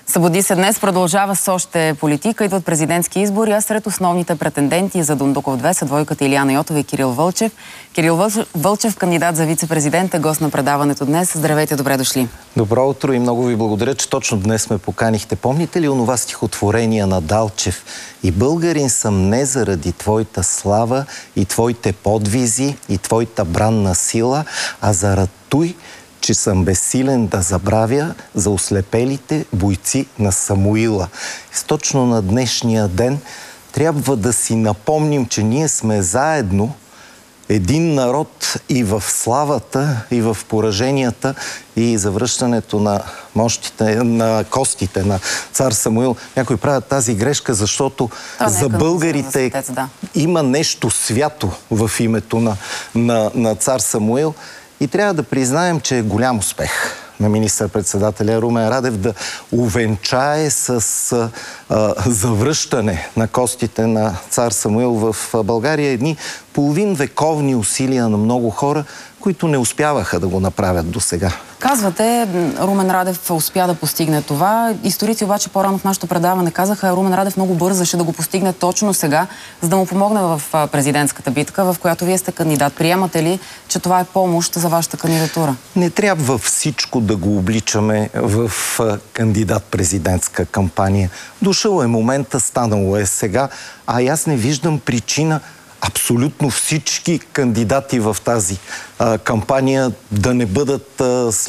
Събуди се днес продължава с още политика. Идват президентски избори, а сред основните претенденти за Дондуков 2 са двойката Илияна Йотова и Кирил Вълчев. Кирил Вълчев, кандидат за вице-президент, е гост на предаването днес. Здравейте, добре дошли. Добро утро и много ви благодаря, че точно днес ме поканихте. Помните ли онова стихотворение на Далчев? И българин съм не заради твоята слава и твоите подвизи и твоята бранна сила, а заради той, че съм безсилен да забравя за ослепелите бойци на Самуила. Точно на днешния ден трябва да си напомним, че ние сме заедно един народ и в славата, и в пораженията, и завръщането на мощите, на костите на цар Самуил. Някои правят тази грешка, защото за българите има нещо свято в името на цар Самуил. И трябва да признаем, че е голям успех на министър-председателя Румен Радев да увенчае с завръщане на костите на цар Самуил в България едни половин вековни усилия на много хора, които не успяваха да го направят до сега. Казвате, Румен Радев успя да постигне това. Историци обаче по-рано в нашото предаване казаха, Румен Радев много бързаше да го постигне точно сега, за да му помогне в президентската битка, в която вие сте кандидат. Приемате ли, че това е помощ за вашата кандидатура? Не трябва всичко да го обличаме в кандидат-президентска кампания. Дошъл е момента, станало е сега, а аз не виждам причина абсолютно всички кандидати в тази кампания да не бъдат